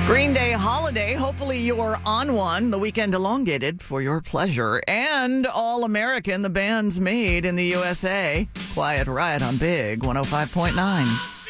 Green Day holiday. Hopefully you're on one. The weekend elongated for your pleasure. And All American, the band's made in the USA. Quiet Riot on Big 105.9.